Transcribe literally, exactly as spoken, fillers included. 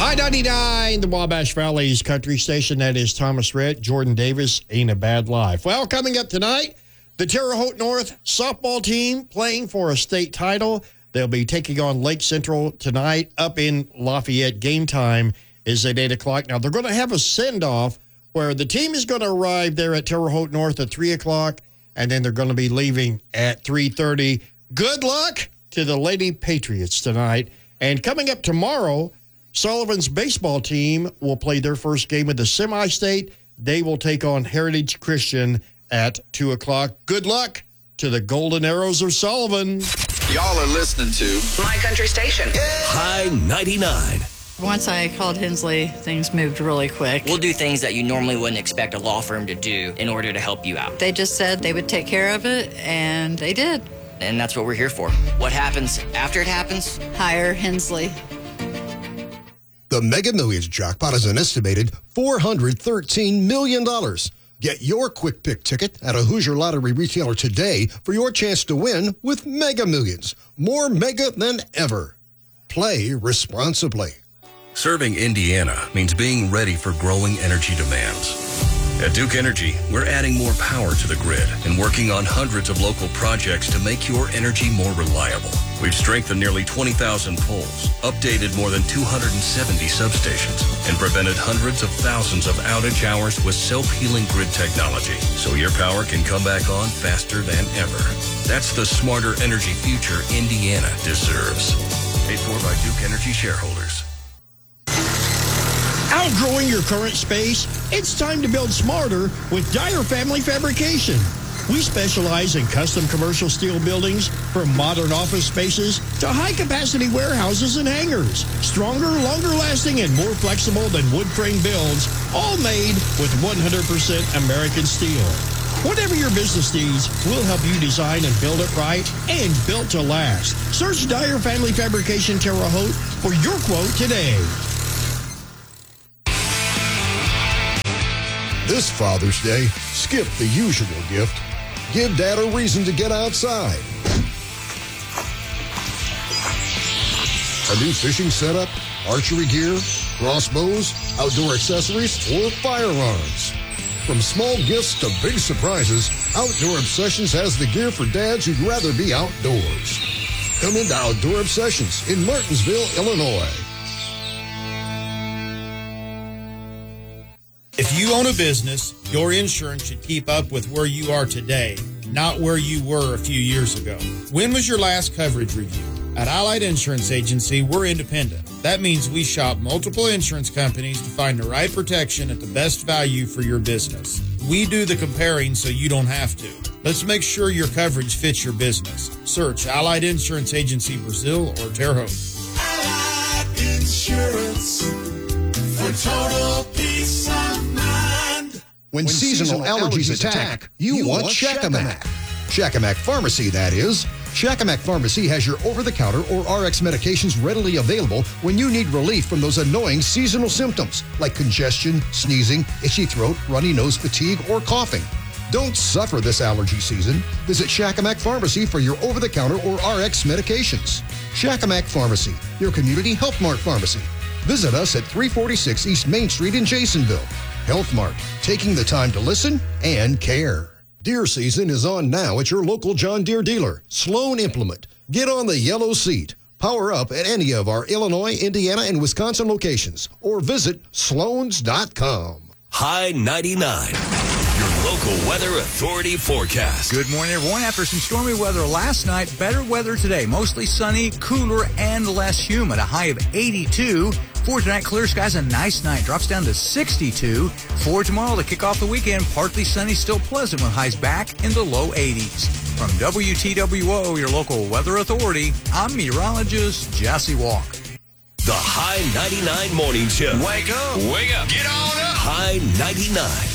High ninety-nine, the Wabash Valley's country station. That is Thomas Rhett, Jordan Davis, Ain't a Bad Life. Well, coming up tonight, the Terre Haute North softball team playing for a state title. They'll be taking on Lake Central tonight up in Lafayette. Game time is at eight o'clock. Now, they're going to have a send-off where the team is going to arrive there at Terre Haute North at three o'clock, and then they're going to be leaving at three thirty. Good luck to the Lady Patriots tonight. And coming up tomorrow, Sullivan's baseball team will play their first game of the semi-state. They will take on Heritage Christian at two o'clock. Good luck to the Golden Arrows of Sullivan. Y'all are listening to My Country Station. Yeah. High ninety-nine. Once I called Hensley, things moved really quick. We'll do things that you normally wouldn't expect a law firm to do in order to help you out. They just said they would take care of it, and they did. And that's what we're here for. What happens after it happens? Hire Hensley. The Mega Millions jackpot is an estimated four hundred thirteen million dollars. Get your quick pick ticket at a Hoosier Lottery retailer today for your chance to win with Mega Millions. More mega than ever. Play responsibly. Serving Indiana means being ready for growing energy demands. At Duke Energy, we're adding more power to the grid and working on hundreds of local projects to make your energy more reliable. We've strengthened nearly twenty thousand poles, updated more than two hundred seventy substations, and prevented hundreds of thousands of outage hours with self-healing grid technology, so your power can come back on faster than ever. That's the smarter energy future Indiana deserves. Paid for by Duke Energy shareholders. Outgrowing your current space? It's time to build smarter with Dyer Family Fabrication. We specialize in custom commercial steel buildings, from modern office spaces to high-capacity warehouses and hangars. Stronger, longer-lasting, and more flexible than wood frame builds, all made with one hundred percent American steel. Whatever your business needs, we'll help you design and build it right and built to last. Search Dyer Family Fabrication Terre Haute for your quote today. This Father's Day, skip the usual gift. Give Dad a reason to get outside. A new fishing setup, archery gear, crossbows, outdoor accessories, or firearms. From small gifts to big surprises, Outdoor Obsessions has the gear for dads who'd rather be outdoors. Come into Outdoor Obsessions in Martinsville, Illinois. If you own a business, your insurance should keep up with where you are today, not where you were a few years ago. When was your last coverage review? At Allied Insurance Agency, we're independent. That means we shop multiple insurance companies to find the right protection at the best value for your business. We do the comparing so you don't have to. Let's make sure your coverage fits your business. Search Allied Insurance Agency Brazil or Terre Haute. Allied Insurance for total peace of mind. When, when seasonal, seasonal allergies, allergies attack, attack, you, you want Shakamak. Shakamak Pharmacy, that is. Shakamak Pharmacy has your over-the-counter or R X medications readily available when you need relief from those annoying seasonal symptoms like congestion, sneezing, itchy throat, runny nose, fatigue, or coughing. Don't suffer this allergy season. Visit Shakamak Pharmacy for your over-the-counter or R X medications. Shakamak Pharmacy, your community Health Mart pharmacy. Visit us at three forty-six East Main Street in Jasonville. Health Mart, taking the time to listen and care. Deer season is on now at your local John Deere dealer, Sloan Implement. Get on the yellow seat. Power up at any of our Illinois, Indiana, and Wisconsin locations, or visit sloans dot com. High ninety-nine, your local weather authority forecast. Good morning, everyone. After some stormy weather last night, better weather today. Mostly sunny, cooler, and less humid. A high of eighty-two. For tonight, clear skies, a nice night. Drops down to sixty-two. For tomorrow, to kick off the weekend, partly sunny, still pleasant with highs back in the low eighties. From W T W O, your local weather authority, I'm meteorologist Jesse Walker. The High ninety-nine Morning Show. Wake up. Wake up. Get on up. High ninety-nine.